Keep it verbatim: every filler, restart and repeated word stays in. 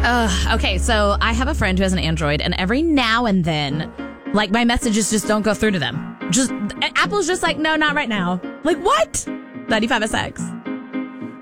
Uh, okay, so I have a friend who has an Android, and every now and then, like, my messages just don't go through to them. Just Apple's just like, no, not right now. Like, what? ninety-five S X.